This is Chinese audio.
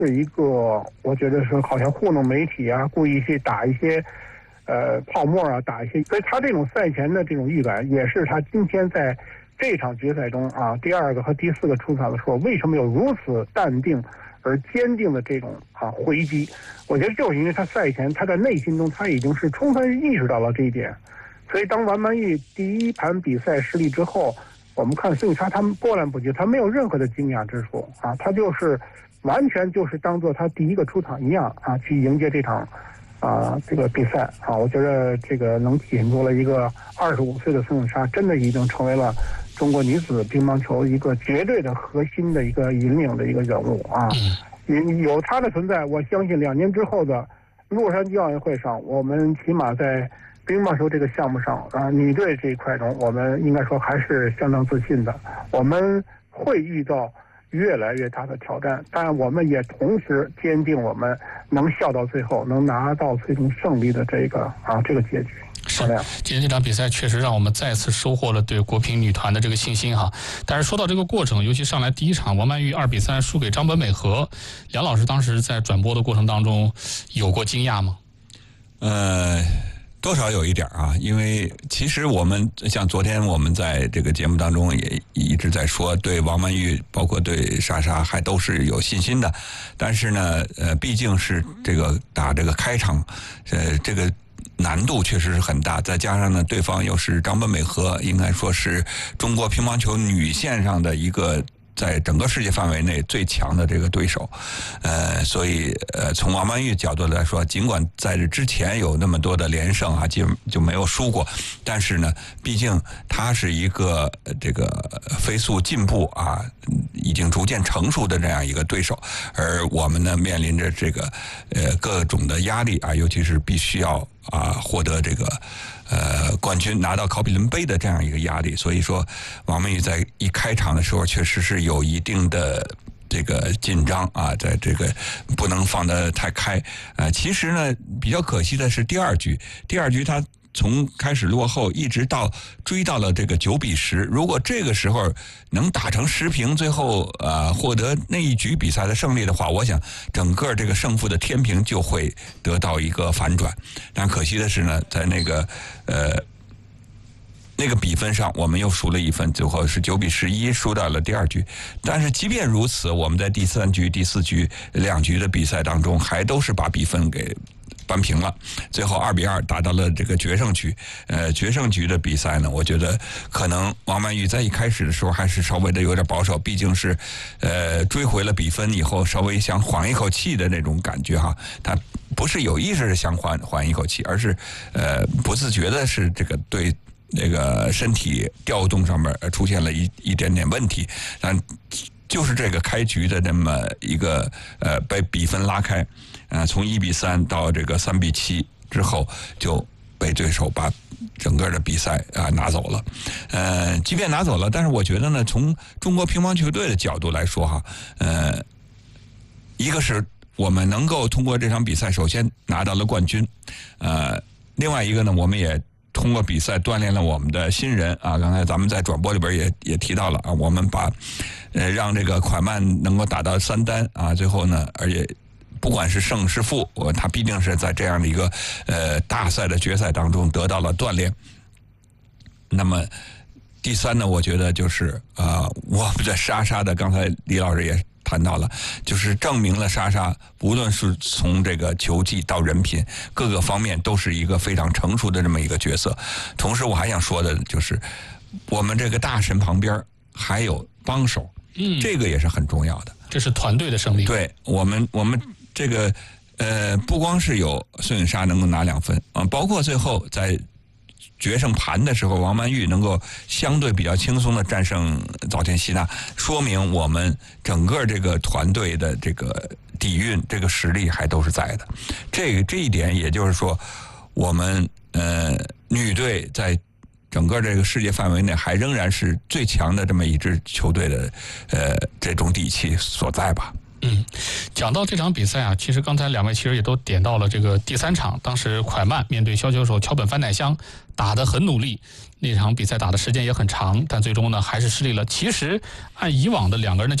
是一个，我觉得是好像糊弄媒体啊，故意去打一些泡沫啊，打一些，所以他这种赛前的这种预感，也是他今天在这场决赛中啊，第2个和第4个出场的时候，为什么有如此淡定而坚定的这种回击？我觉得就是因为他赛前他在内心中他已经是充分意识到了这一点，所以当王曼玉第1盘比赛失利之后，我们看孙颖莎他们波澜不惊，他没有任何的惊讶之处啊，他就是完全就是当做他第1个出场一样啊，去迎接这场这个比赛啊。我觉得这个能体现出了一个25岁的孙颖莎真的已经成为了中国女子乒乓球一个绝对的核心的一个引领的一个人物啊。有她的存在，我相信2年之后的洛杉矶奥运会上，我们起码在乒乓球这个项目上女队这一块中，我们应该说还是相当自信的。我们会遇到越来越大的挑战，但我们也同时坚定我们能笑到最后，能拿到最终胜利的这个结局。 是，今天这场比赛确实让我们再次收获了对国乒女团的这个信心哈。但是说到这个过程，尤其上来第1场，王曼玉2比3输给张本美和，梁老师当时在转播的过程当中有过惊讶吗？ 多少有一点啊，因为其实我们像昨天我们在这个节目当中也一直在说，对王曼玉包括对莎莎还都是有信心的，但是呢，毕竟是这个打这个开场，这个难度确实是很大，再加上呢，对方又是张本美和，应该说是中国乒乓球女线上的一个在整个世界范围内最强的这个对手，所以从王曼玉角度来说，尽管在这之前有那么多的连胜啊，就没有输过，但是呢，毕竟她是一个这个飞速进步啊，已经逐渐成熟的这样一个对手，而我们呢面临着这个各种的压力啊，尤其是必须要获得这个冠军，拿到考比伦杯的这样一个压力，所以说王曼玉在一开场的时候确实是有一定的这个紧张啊，在这个不能放得太开。其实呢，比较可惜的是第二局他从开始落后一直到追到了这个9比10，如果这个时候能打成10平，最后获得那一局比赛的胜利的话，我想整个这个胜负的天平就会得到一个反转。但可惜的是呢，在那个比分上我们又输了1分，最后是9比11输到了第2局。但是即便如此，我们在第3局第4局2局的比赛当中还都是把比分给扳平了，最后2比2打到了这个决胜局。决胜局的比赛呢，我觉得可能王曼玉在一开始的时候还是稍微的有点保守，毕竟是追回了比分以后，稍微想缓一口气的那种感觉哈。他不是有意识的想缓一口气，而是不自觉的是这个对这个身体调动上面出现了一点点问题，但就是这个开局的那么一个被比分拉开，从1比3到这个3比7之后，就被对手把整个的比赛拿走了。即便拿走了，但是我觉得呢，从中国乒乓球队的角度来说哈，一个是我们能够通过这场比赛首先拿到了冠军，另外一个呢，我们也通过比赛锻炼了我们的新人啊，刚才咱们在转播里边也提到了啊，我们把让这个蒯曼能够打到3单啊，最后呢，而且不管是胜是负，他必定是在这样的一个大赛的决赛当中得到了锻炼。那么第3呢，我觉得就是我们的莎莎的，刚才李老师也谈到了，就是证明了莎莎无论是从这个球技到人品各个方面都是一个非常成熟的这么一个角色。同时我还想说的就是我们这个大神旁边还有帮手，这个也是很重要的， 这是团队的胜利。 对，我们这个不光是有孙颖莎能够拿2分啊，包括最后在决胜盘的时候，王曼玉能够相对比较轻松的战胜早田希娜，说明我们整个这个团队的这个底蕴、这个实力还都是在的。这一点，也就是说，我们女队在整个这个世界范围内还仍然是最强的这么一支球队的这种底气所在吧。 讲到这场比赛啊，其实刚才2位其实也都点到了这个第3场，当时蒯曼面对削球手桥本帆乃香打得很努力，那场比赛打的时间也很长，但最终呢还是失利了。其实按以往的2个人的